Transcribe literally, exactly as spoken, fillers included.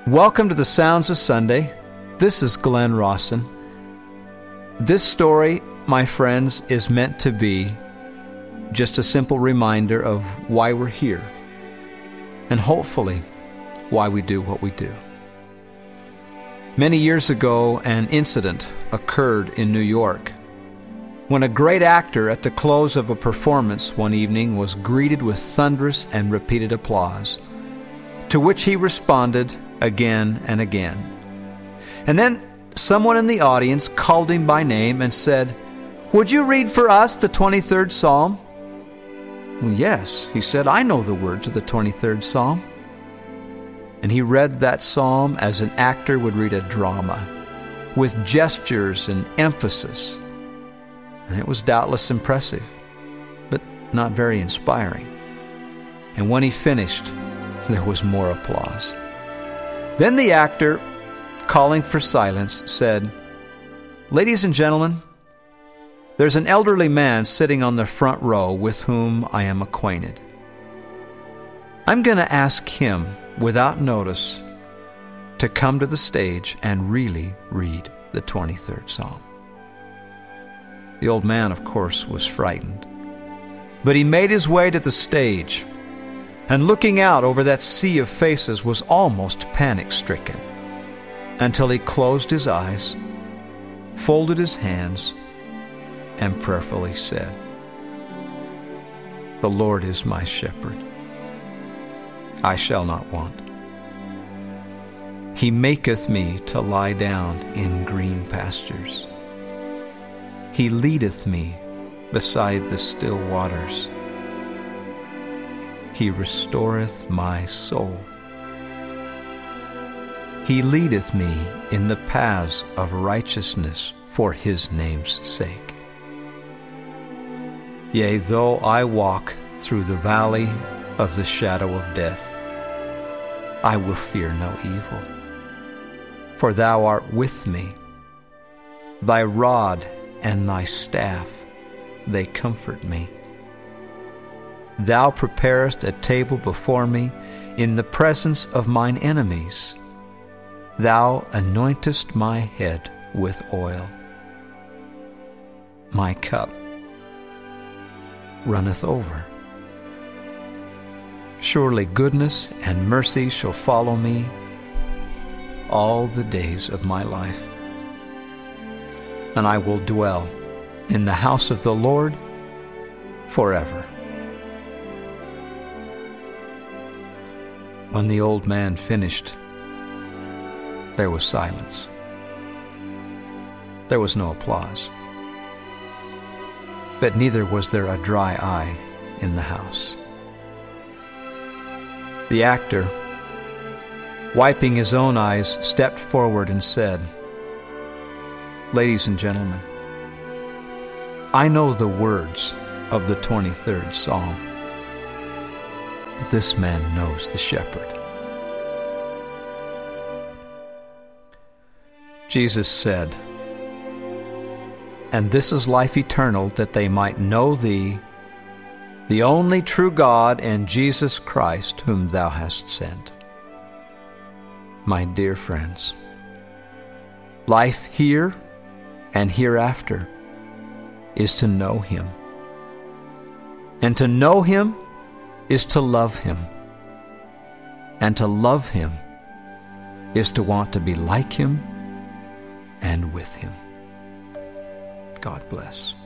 Welcome to the Sounds of Sunday. This is Glenn Rawson. This story, my friends, is meant to be just a simple reminder of why we're here, and hopefully why we do what we do. Many years ago, an incident occurred in New York when a great actor at the close of a performance one evening was greeted with thunderous and repeated applause, to which he responded again and again. And then someone in the audience called him by name and said, "Would you read for us the twenty-third Psalm?" "Well, yes," he said, "I know the words of the twenty-third Psalm." And he read that psalm as an actor would read a drama, with gestures and emphasis. And it was doubtless impressive, but not very inspiring. And when he finished, there was more applause. Then the actor, calling for silence, said, "Ladies and gentlemen, there's an elderly man sitting on the front row with whom I am acquainted. I'm going to ask him, without notice, to come to the stage and really read the twenty-third Psalm." The old man, of course, was frightened, but he made his way to the stage, and looking out over that sea of faces was almost panic-stricken, until he closed his eyes, folded his hands, and prayerfully said, "The Lord is my shepherd. I shall not want. He maketh me to lie down in green pastures. He leadeth me beside the still waters. He restoreth my soul. He leadeth me in the paths of righteousness for his name's sake. Yea, though I walk through the valley of the shadow of death, I will fear no evil, for thou art with me. Thy rod and thy staff, they comfort me. Thou preparest a table before me in the presence of mine enemies. Thou anointest my head with oil. My cup runneth over. Surely goodness and mercy shall follow me all the days of my life, and I will dwell in the house of the Lord forever." When the old man finished, there was silence. There was no applause, but neither was there a dry eye in the house. The actor, wiping his own eyes, stepped forward and said, "Ladies and gentlemen, I know the words of the twenty-third Psalm, but this man knows the shepherd." Jesus said, "And this is life eternal, that they might know thee, the only true God, and Jesus Christ, whom thou hast sent." My dear friends, life here and hereafter is to know him. And to know him is to love him. And to love him is to want to be like him and with him. God bless.